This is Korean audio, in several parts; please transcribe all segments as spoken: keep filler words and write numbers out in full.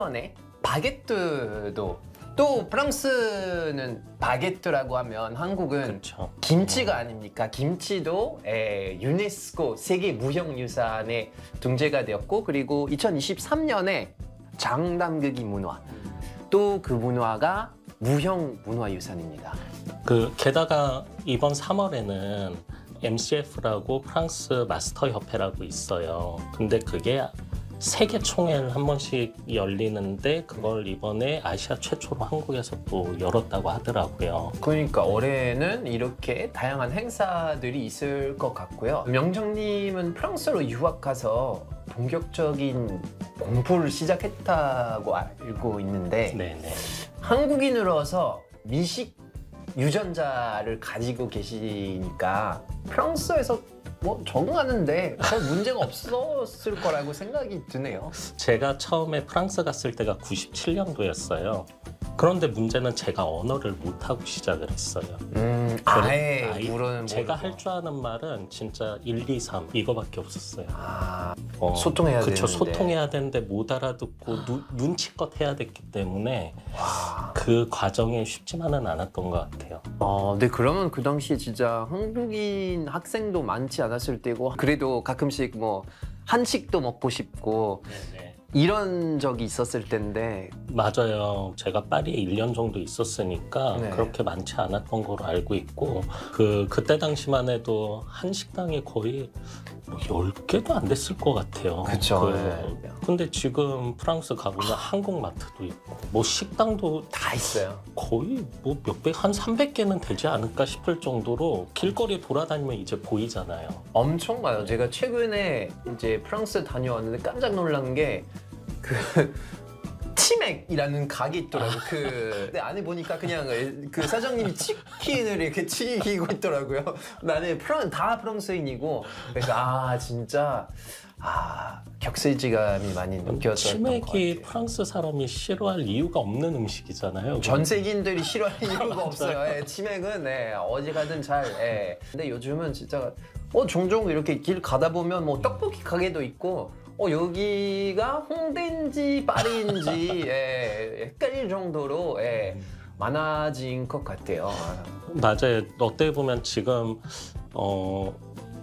네, 바게트도 또 프랑스는 바게트라고 하면 한국은 그렇죠. 김치가 아닙니까? 김치도 에, 유네스코 세계 무형유산에 등재가 되었고 그리고 이천이십삼 년에 장담극이 문화 또 그 문화가 무형문화유산입니다. 그 게다가 이번 삼월에는 엠씨에프라고 프랑스 마스터 협회라고 있어요. 근데 그게 세계 총회를 한 번씩 열리는데 그걸 이번에 아시아 최초로 한국에서 또 열었다고 하더라고요. 그러니까 올해는 이렇게 다양한 행사들이 있을 것 같고요. 명정님은 프랑스로 유학 가서 본격적인 공부를 시작했다고 알고 있는데 네네. 한국인으로서 미식 유전자를 가지고 계시니까 프랑스에서 뭐 적응하는데 별 문제가 없었을 거라고 생각이 드네요. 제가 처음에 프랑스 갔을 때가 구십칠 년도였어요. 그런데 문제는 제가 언어를 못하고 시작을 했어요. 음, 아예 아이, 물은 제가 모르고. 할 줄 아는 말은 진짜 일, 이, 삼 이거밖에 없었어요. 아, 어, 소통해야 그쵸, 되는데. 소통해야 되는데 못 알아듣고 누, 눈치껏 해야 됐기 때문에 와. 그 과정이 쉽지만은 않았던 것 같아요. 어, 네, 그러면 그 당시에 진짜 한국인 학생도 많지 않았을 때고 그래도 가끔씩 뭐 한식도 먹고 싶고 네네. 이런 적이 있었을 텐데 맞아요. 제가 파리에 일 년 정도 있었으니까 네. 그렇게 많지 않았던 걸로 알고 있고 그 그때 당시만 해도 한 식당이 거의 뭐 열 개도 안 됐을 것 같아요. 그쵸. 그, 네. 근데 지금 프랑스 가보면 한국마트도 있고 뭐 식당도 다 있어요. 거의 뭐 몇백, 한 삼백 개는 되지 않을까 싶을 정도로 길거리 돌아다니면 이제 보이잖아요. 엄청 많아요. 제가 최근에 이제 프랑스 다녀왔는데 깜짝 놀란 게 그 치맥이라는 가게 있더라고. 그 근데 안에 보니까 그냥 그 사장님이 치킨을 이렇게 튀기고 있더라고요. 나는 프랑 다 프랑스인이고 그래서 아 진짜 아 격세지감이 많이 느껴졌던 것 치맥이 같아요. 프랑스 사람이 싫어할 이유가 없는 음식이잖아요. 전 세계인들이 싫어할 이유가 없어요. 예, 치맥은 예, 어디 가든 잘. 예. 근데 요즘은 진짜 어 종종 이렇게 길 가다 보면 뭐 떡볶이 가게도 있고. 어 여기가 홍대인지 파리인지 예, 헷갈릴 정도로 예, 많아진 것 같아요. 맞아요. 어떻게 보면 지금 어,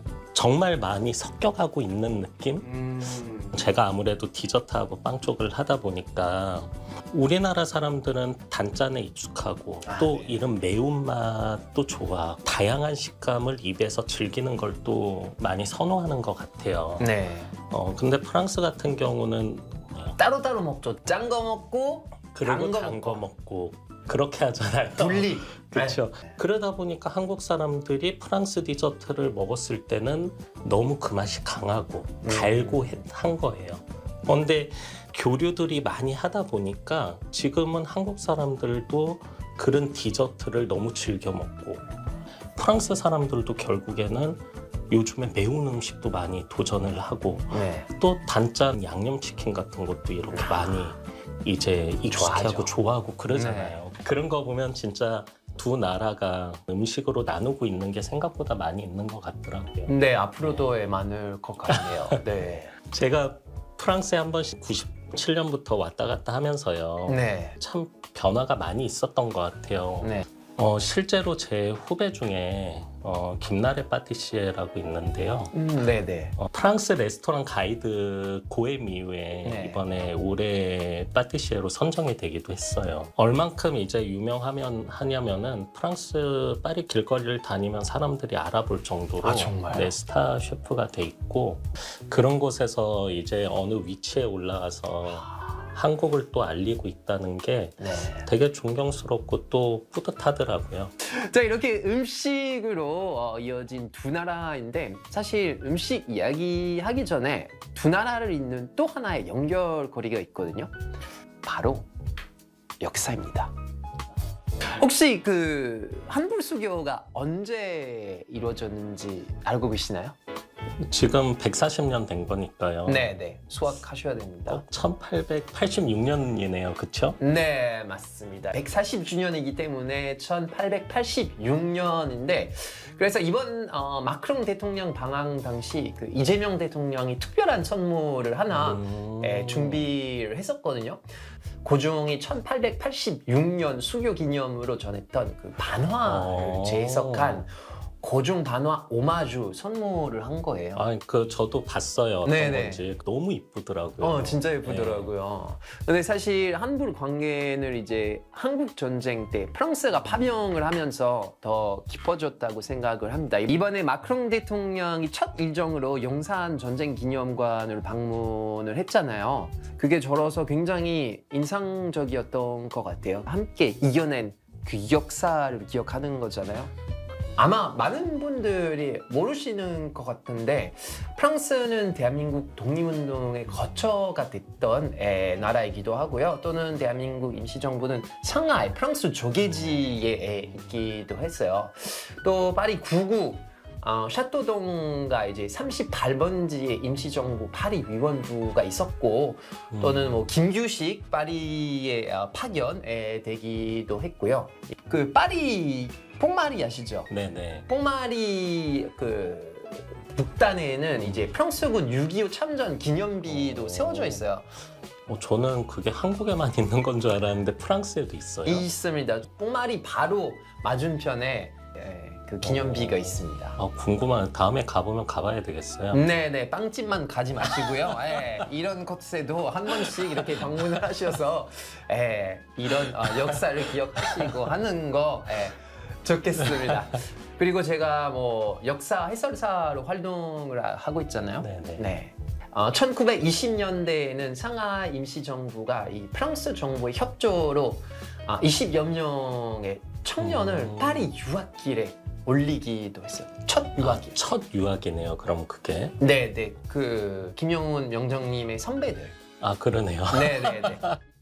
정말 많이 섞여가고 있는 느낌? 음... 제가 아무래도 디저트하고 빵 쪽을 하다 보니까 우리나라 사람들은 단짠에 익숙하고 아, 또 네. 이런 매운맛도 좋아. 다양한 식감을 입에서 즐기는 걸 또 많이 선호하는 것 같아요. 네. 어, 근데 프랑스 같은 경우는 따로따로 먹죠. 짠 거 먹고 그리고 거 단 거 먹고 그렇게 하잖아요. 분리. 그렇죠. 네. 그러다 보니까 한국 사람들이 프랑스 디저트를 먹었을 때는 너무 그 맛이 강하고 음. 달고 했- 한 거예요. 그런데 교류들이 많이 하다 보니까 지금은 한국 사람들도 그런 디저트를 너무 즐겨 먹고 프랑스 사람들도 결국에는 요즘에 매운 음식도 많이 도전을 하고 네. 또 단짠 양념치킨 같은 것도 이렇게 많이 이제 익숙해하고 좋아하죠. 좋아하고 그러잖아요. 그런 거 보면 진짜 두 나라가 음식으로 나누고 있는 게 생각보다 많이 있는 것 같더라고요. 네, 앞으로도 예, 많을 것 같네요. 네. 제가 프랑스에 한 번씩 구십칠 년부터 왔다 갔다 하면서요. 네. 참 변화가 많이 있었던 것 같아요. 네. 어, 실제로 제 후배 중에 어, 김나래 파티시에라고 있는데요. 음, 네네. 어, 프랑스 레스토랑 가이드 고엠 이후에 네. 이번에 올해 파티시에로 선정이 되기도 했어요. 얼만큼 이제 유명하면 하냐면은 프랑스 파리 길거리를 다니면 사람들이 알아볼 정도로 아, 정말요? 네, 스타 셰프가 돼 있고 그런 곳에서 이제 어느 위치에 올라가서 한국을 또 알리고 있다는 게 네. 되게 존경스럽고 또 뿌듯하더라고요. 자, 이렇게 음식으로 어, 이어진 두 나라인데 사실 음식 이야기 하기 전에 두 나라를 잇는 또 하나의 연결고리가 있거든요. 바로 역사입니다. 혹시 그 한불수교가 언제 이루어졌는지 알고 계시나요? 지금 백사십 년 된 거니까요. 네네. 수학하셔야 됩니다. 어, 천팔백팔십육 년이네요. 그쵸? 네, 맞습니다. 백사십 주년이기 때문에 천팔백팔십육 년인데 그래서 이번 어, 마크롱 대통령 방한 당시 그 이재명 대통령이 특별한 선물을 하나 음... 예, 준비를 했었거든요. 고종이 천팔백팔십육 년 수교 기념으로 전했던 그 반화를 어... 재해석한 고종 반화 오마주 선물을 한 거예요. 아, 그 저도 봤어요. 어떤 네네. 건지 너무 이쁘더라고요. 어, 진짜 예쁘더라고요. 네. 근데 사실 한불 관계는 이제 한국 전쟁 때 프랑스가 파병을 하면서 더 깊어졌다고 생각을 합니다. 이번에 마크롱 대통령이 첫 일정으로 용산 전쟁 기념관을 방문을 했잖아요. 그게 저로서 굉장히 인상적이었던 것 같아요. 함께 이겨낸 그 역사를 기억하는 거잖아요. 아마 많은 분들이 모르시는 것 같은데 프랑스는 대한민국 독립운동의 거처가 됐던 에, 나라이기도 하고요. 또는 대한민국 임시정부는 상하이 프랑스 조계지에 있기도 했어요. 또 파리 구구 어, 샤토동가 이제 삼십팔 번지의 임시정부 파리 위원부가 있었고 또는 뭐 김규식 파리의 어, 파견에 되기도 했고요. 그 파리 뽕마리 아시죠? 네네. 뽕마리 그 북단에는 이제 프랑스군 육이오 참전 기념비도 오. 세워져 있어요. 어, 저는 그게 한국에만 있는 건 줄 알았는데 프랑스에도 있어요. 있습니다. 뽕마리 바로 맞은편에 예, 그 기념비가 오. 있습니다. 아, 궁금한 다음에 가보면 가봐야 되겠어요. 네네, 빵집만 가지 마시고요. 예, 이런 곳에도 한 번씩 이렇게 방문을 하셔서 예, 이런 어, 역사를 기억하시고 하는 거 예, 좋겠습니다. 그리고 제가 뭐 역사 해설사로 활동을 하고 있잖아요. 네네. 네. 어, 천구백이십 년대에는 상하이 임시정부가 이 프랑스 정부의 협조로 어, 이십여 명의 청년을 음. 파리 유학길에 올리기도 했어요. 첫 유학길. 아, 첫 유학이네요. 그럼 그게. 네네. 그 김영훈 영정님의 선배들. 아, 그러네요. 네네네.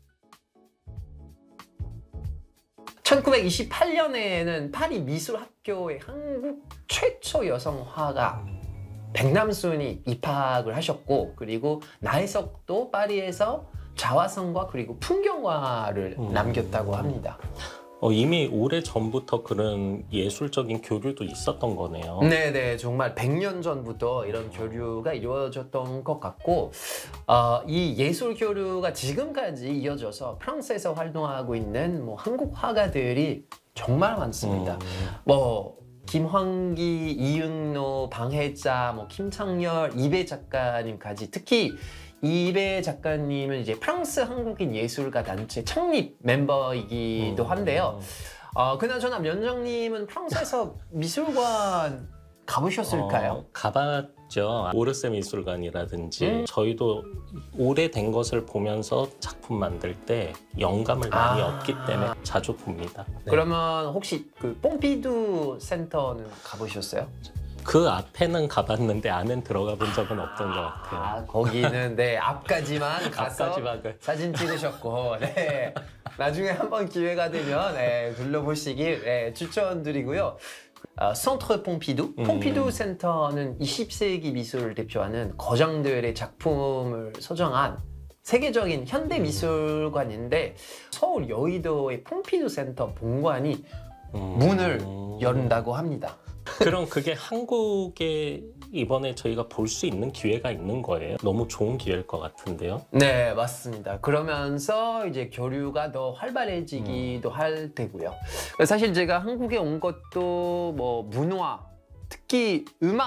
천구백이십팔 년에는 파리 미술학교에 한국 최초 여성 화가 백남순이 입학을 하셨고 그리고 나혜석도 파리에서 자화성과 그리고 풍경화를 음. 남겼다고 합니다. 어, 이미 오래 전부터 그런 예술적인 교류도 있었던 거네요. 네네, 정말 백 년 전부터 이런 교류가 이루어졌던 것 같고 어, 이 예술 교류가 지금까지 이어져서 프랑스에서 활동하고 있는 뭐 한국 화가들이 정말 많습니다. 음. 뭐 김황기, 이응노, 방혜자, 뭐 김창렬, 이배 작가님까지 특히 이배 작가님은 이제 프랑스 한국인 예술가 단체 창립 멤버이기도 한데요. 어, 그나저나 면장님은 프랑스에서 미술관 가보셨을까요? 어, 가봤죠. 오르세 미술관이라든지 음. 저희도 오래된 것을 보면서 작품 만들 때 영감을 많이 아. 얻기 때문에 자주 봅니다. 네. 그러면 혹시 그 뽕피두 센터는 가보셨어요? 그 앞에는 가봤는데 안엔 들어가 본 적은 없던 것 같아요. 아, 거기는 네 앞까지만 가서 앞까지만 가- 사진 찍으셨고, 네 나중에 한번 기회가 되면 네, 둘러보시길 네, 추천드리고요. 어, 센tre 퐁피두, 음. 퐁피두 센터는 이십 세기 미술을 대표하는 거장들의 작품을 소장한 세계적인 현대 미술관인데 서울 여의도의 퐁피두 센터 본관이 음. 문을 연다고 합니다. 그럼 그게 한국에 이번에 저희가 볼 수 있는 기회가 있는 거예요? 너무 좋은 기회일 것 같은데요? 네, 맞습니다. 그러면서 이제 교류가 더 활발해지기도 음. 할 테고요. 사실 제가 한국에 온 것도 뭐 문화, 특히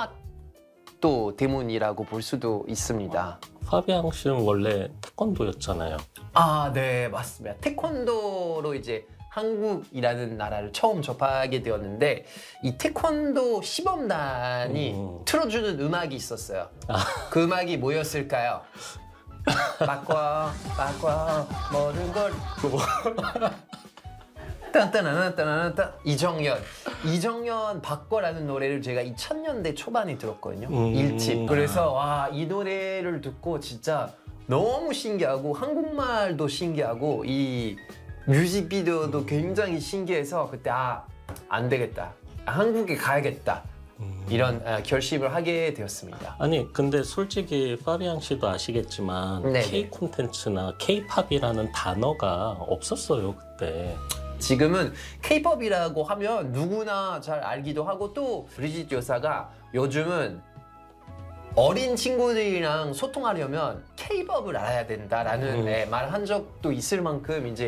음악도 때문이라고 볼 수도 있습니다. 파비앙 씨는 원래 태권도였잖아요. 아, 네, 맞습니다. 태권도로 이제 한국이라는 나라를 처음 접하게 되었는데 이 태권도 시범단이 음. 틀어주는 음악이 있었어요. 아. 그 음악이 뭐였을까요? 바꿔 바꿔 모든 걸 딴딴딴딴딴 이정현 이정현 바꿔라는 노래를 제가 이천 년대 초반에 들었거든요. 음. 일집. 그래서 와, 이 노래를 듣고 진짜 너무 신기하고 한국말도 신기하고 이 뮤직비디오도 굉장히 신기해서 그때 아, 안 되겠다. 한국에 가야겠다. 음. 이런 아, 결심을 하게 되었습니다. 아니 근데 솔직히 파비앙 씨도 아시겠지만 네네. K 콘텐츠나 K-팝이라는 단어가 없었어요 그때. 지금은 K-팝이라고 하면 누구나 잘 알기도 하고 또 브리짓 여사가 요즘은 어린 친구들이랑 소통하려면 K-팝을 알아야 된다라는 음. 네, 말을 한 적도 있을 만큼 이제